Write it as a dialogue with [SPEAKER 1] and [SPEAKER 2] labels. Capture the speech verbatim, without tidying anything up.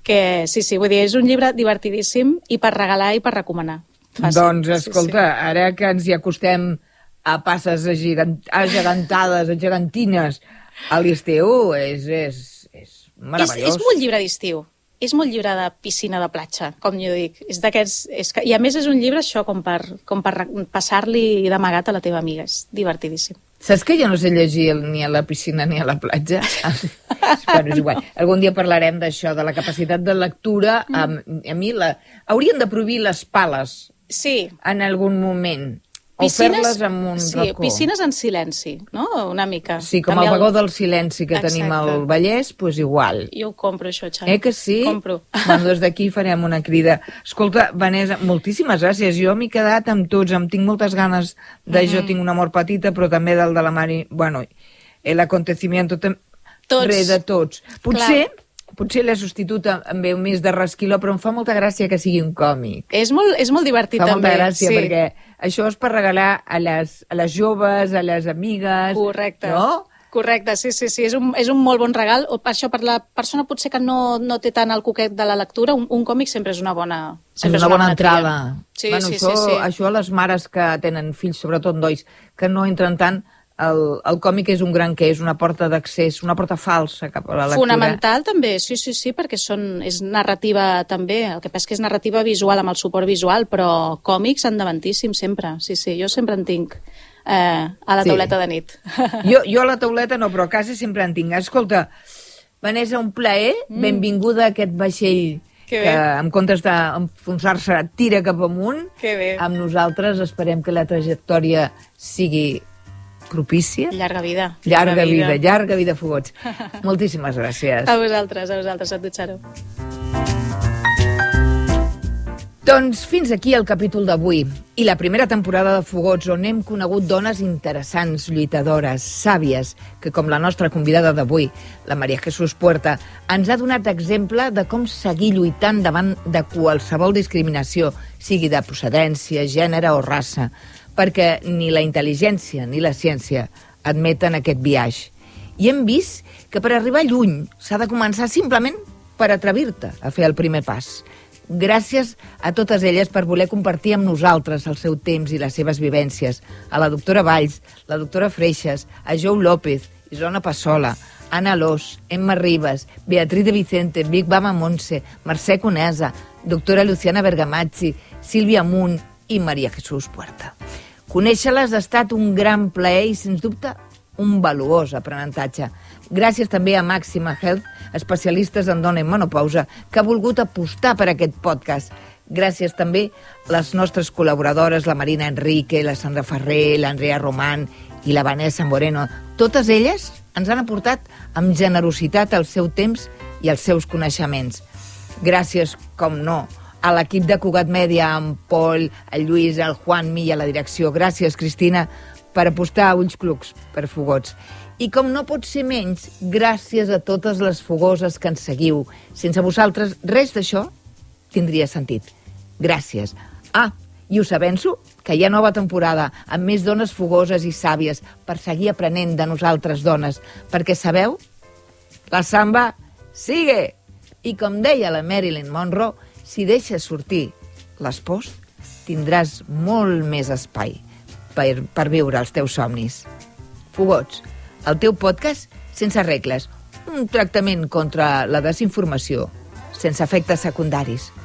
[SPEAKER 1] Que sí, sí, vull dir, és un llibre divertidíssim i per regalar i per recomanar. Fàcil.
[SPEAKER 2] Doncs, escolta, sí, sí. Ara que ens hi acostem a passes agigantades, a gegantines, a l'estiu és, és, és meravellós.
[SPEAKER 1] És, és molt llibre d'estiu. És molt llibre de piscina de platja, com jo dic. És d'aquests... És que, I a més és un llibre això com per, com per passar-li d'amagat a la teva amiga. És divertidíssim.
[SPEAKER 2] Saps que jo no sé llegir ni a la piscina ni a la platja? Bueno, és igual. Algun dia parlarem d'això, de la capacitat de lectura. Mm. A, a mi la... haurien de prohibir les pales.
[SPEAKER 1] Sí. En
[SPEAKER 2] algun moment.
[SPEAKER 1] Piscines,
[SPEAKER 2] o fer-les amb un
[SPEAKER 1] sí,
[SPEAKER 2] racó.
[SPEAKER 1] Piscines en silenci, no? Una mica.
[SPEAKER 2] Sí, com També el vagó el... del silenci que Exacte. Tenim al Vallès, doncs igual.
[SPEAKER 1] Jo ho compro, això, Xavi.
[SPEAKER 2] Eh que sí?
[SPEAKER 1] Compro.
[SPEAKER 2] Bueno, des d'aquí farem una crida. Escolta, Vanessa, moltíssimes gràcies. Jo m'he quedat amb tots, em tinc moltes ganes de mm -hmm. Jo tinc un amor petita, però també del de la Mari... Bueno, el acontecimiento...
[SPEAKER 1] Tots.
[SPEAKER 2] Re de tots. Potser...
[SPEAKER 1] Clar.
[SPEAKER 2] Potser la substituta em ve més de rasquiló, però em fa molta gràcia que sigui un còmic.
[SPEAKER 1] És molt, és molt divertit,
[SPEAKER 2] fa
[SPEAKER 1] també.
[SPEAKER 2] Fa molta gràcia,
[SPEAKER 1] sí.
[SPEAKER 2] perquè això és per regalar a les, a les joves, a les amigues...
[SPEAKER 1] Correcte.
[SPEAKER 2] No?
[SPEAKER 1] Correcte, sí, sí, sí. És un, és un molt bon regal. O per això, per la persona potser que no, no té tant el coquet de la lectura, un, un còmic sempre és una bona...
[SPEAKER 2] És una, és una bona, bona entrada.
[SPEAKER 1] Sí,
[SPEAKER 2] bueno,
[SPEAKER 1] sí,
[SPEAKER 2] això,
[SPEAKER 1] sí, sí.
[SPEAKER 2] Això a les mares que tenen fills, sobretot nois, que no entren tant... El, el còmic és un gran que és una porta d'accés, una porta falsa cap a la lectura.
[SPEAKER 1] Fonamental també, sí, sí, sí, perquè són, és narrativa també, el que passa és que és narrativa visual amb el suport visual, però còmics endavantíssim sempre, sí, sí, jo sempre en tinc eh, a la tauleta sí. de nit.
[SPEAKER 2] Jo, jo a la tauleta no, però a casa sempre en tinc. Escolta, Vanessa, un plaer, mm. benvinguda a aquest vaixell que, que en comptes d'enfonsar-se tira cap amunt.
[SPEAKER 1] Que bé.
[SPEAKER 2] Amb nosaltres esperem que la trajectòria sigui propícia.
[SPEAKER 1] Llarga vida.
[SPEAKER 2] Llarga, llarga vida. vida, llarga vida, Fogots. Moltíssimes gràcies.
[SPEAKER 1] A vosaltres, a vosaltres, a tu, Xaro.
[SPEAKER 2] Doncs fins aquí el capítol d'avui i la primera temporada de Fogots, on hem conegut dones interessants, lluitadores, sàvies, que com la nostra convidada d'avui, la María Jesús Puerta, ens ha donat exemple de com seguir lluitant davant de qualsevol discriminació, sigui de procedència, gènere o raça, perquè ni la intel·ligència ni la ciència admeten aquest viatge. I hem vist que per arribar lluny s'ha de començar simplement per atrevir-te a fer el primer pas. Gràcies a totes elles per voler compartir amb nosaltres el seu temps i les seves vivències. A la doctora Valls, la doctora Freixas, a Jou López, Isona Passola, Anna Alós, Emma Ribas, Beatriz de Vicente, Vic Bama Montse, Mercè Conesa, doctora Luciana Bergamazzi, Sílvia Munt i María Jesús Puerta. Conèixer-les ha estat un gran plaer i, sens dubte, un valuós aprenentatge. Gràcies també a Màxima Health, especialistes en dona en menopausa, que ha volgut apostar per aquest podcast. Gràcies també a les nostres col·laboradores, la Marina Enrique, la Sandra Ferrer, l'Andrea Román i la Vanessa Moreno. Totes elles ens han aportat amb generositat el seu temps i els seus coneixements. Gràcies, com no, a l'equip de Cugat Mèdia, amb Pol, el Lluís, el Juanmi i a la direcció. Gràcies, Cristina, per apostar a ulls clucs per Fogots. I com no pot ser menys, gràcies a totes les fogoses que ens seguiu. Sense vosaltres, res d'això tindria sentit. Gràcies. Ah, i us avenço que hi ha nova temporada amb més dones fogoses i sàvies per seguir aprenent de nosaltres dones. Perquè sabeu? La samba sigue! I com deia la Marilyn Monroe, si deixes sortir les pors, tindràs molt més espai per, per viure els teus somnis. Fogots, el teu podcast sense regles, un tractament contra la desinformació, sense efectes secundaris.